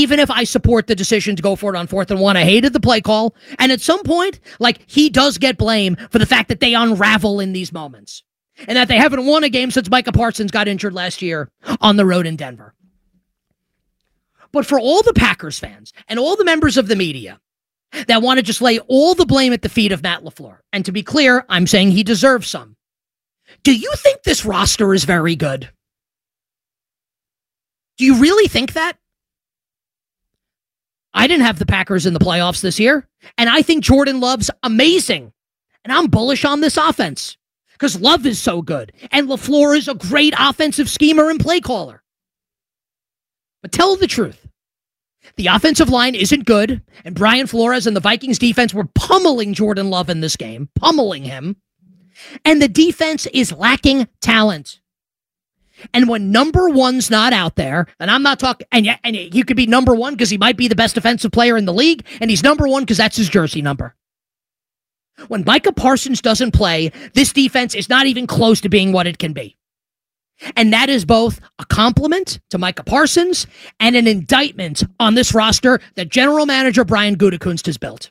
even if I support the decision to go for it on 4th and 1, I hated the play call. And at some point, like, he does get blame for the fact that they unravel in these moments and that they haven't won a game since Micah Parsons got injured last year on the road in Denver. But for all the Packers fans and all the members of the media that want to just lay all the blame at the feet of Matt LaFleur, and to be clear, I'm saying he deserves some. Do you think this roster is very good? Do you really think that? I didn't have the Packers in the playoffs this year, and I think Jordan Love's amazing. And I'm bullish on this offense because Love is so good, and LaFleur is a great offensive schemer and play caller. But tell the truth. The offensive line isn't good, and Brian Flores and the Vikings defense were pummeling Jordan Love in this game, pummeling him, and the defense is lacking talent. And when number one's not out there, and I'm not talking, and he could be number one because he might be the best defensive player in the league, and he's number one because that's his jersey number. When Micah Parsons doesn't play, this defense is not even close to being what it can be. And that is both a compliment to Micah Parsons and an indictment on this roster that general manager Brian Gutekunst has built.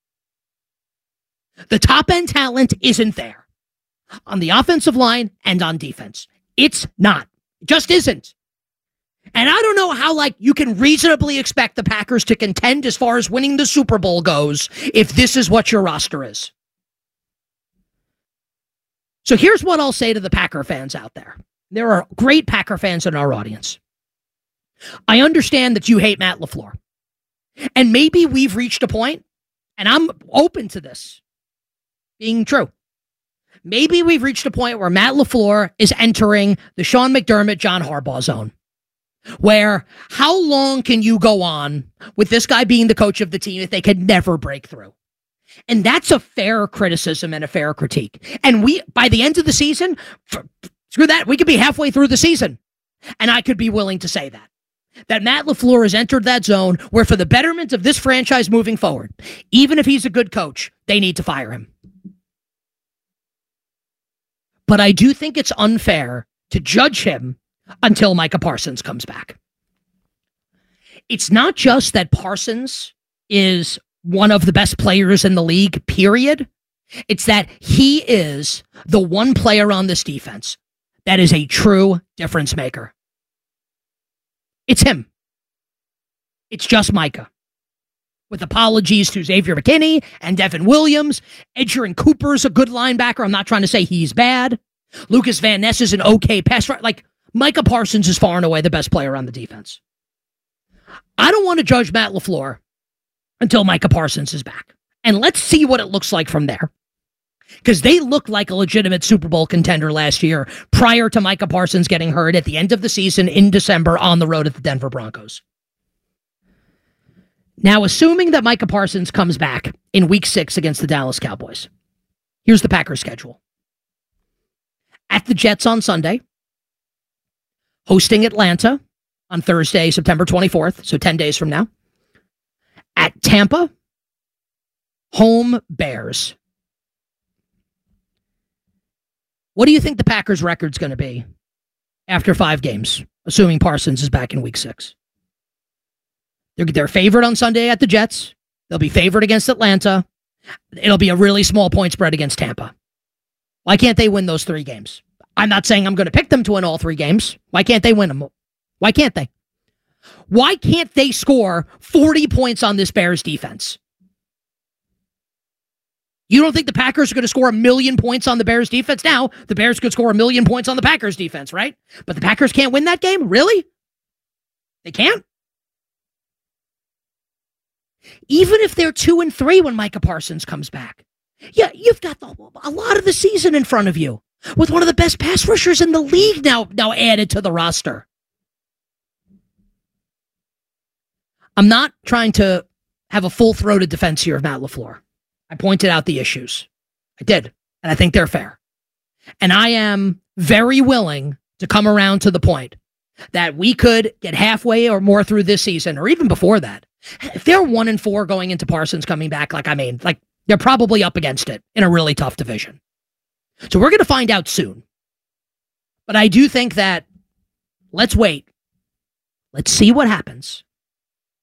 The top-end talent isn't there on the offensive line and on defense. It's not. It just isn't. And I don't know how, you can reasonably expect the Packers to contend as far as winning the Super Bowl goes if this is what your roster is. So here's what I'll say to the Packer fans out there. There are great Packer fans in our audience. I understand that you hate Matt LaFleur. And maybe we've reached a point, and I'm open to this being true. Maybe we've reached a point where Matt LaFleur is entering the Sean McDermott, John Harbaugh zone, where how long can you go on with this guy being the coach of the team if they could never break through? And that's a fair criticism and a fair critique. And by the end of the season, screw that, we could be halfway through the season. And I could be willing to say that Matt LaFleur has entered that zone where for the betterment of this franchise moving forward, even if he's a good coach, they need to fire him. But I do think it's unfair to judge him until Micah Parsons comes back. It's not just that Parsons is one of the best players in the league, period. It's that he is the one player on this defense that is a true difference maker. It's him. It's just Micah. With apologies to Xavier McKinney and Devin Williams. Edgerrin Cooper's a good linebacker. I'm not trying to say he's bad. Lucas Van Ness is an okay pass rusher. Micah Parsons is far and away the best player on the defense. I don't want to judge Matt LaFleur until Micah Parsons is back. And let's see what it looks like from there. Because they looked like a legitimate Super Bowl contender last year prior to Micah Parsons getting hurt at the end of the season in December on the road at the Denver Broncos. Now, assuming that Micah Parsons comes back in Week 6 against the Dallas Cowboys, here's the Packers' schedule. At the Jets on Sunday, hosting Atlanta on Thursday, September 24th, so 10 days from now. At Tampa, home Bears. What do you think the Packers' record's going to be after 5 games, assuming Parsons is back in Week 6? They're favored on Sunday at the Jets. They'll be favored against Atlanta. It'll be a really small point spread against Tampa. Why can't they win those 3 games? I'm not saying I'm going to pick them to win all 3 games. Why can't they win them? Why can't they? Why can't they score 40 points on this Bears defense? You don't think the Packers are going to score 1,000,000 points on the Bears defense? Now, the Bears could score 1,000,000 points on the Packers defense, right? But the Packers can't win that game? Really? They can't? Even if they're 2-3 when Micah Parsons comes back. Yeah, you've got a lot of the season in front of you with one of the best pass rushers in the league now added to the roster. I'm not trying to have a full-throated defense here of Matt LaFleur. I pointed out the issues. I did, and I think they're fair. And I am very willing to come around to the point that we could get halfway or more through this season, or even before that. If they're 1-4 going into Parsons coming back, they're probably up against it in a really tough division. So we're going to find out soon. But I do think that let's wait. Let's see what happens.